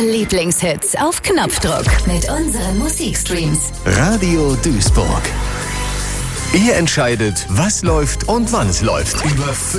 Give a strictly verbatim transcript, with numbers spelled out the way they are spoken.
Lieblingshits auf Knopfdruck mit unseren Musikstreams. Radio Duisburg. Ihr entscheidet, was läuft und wann es läuft. Über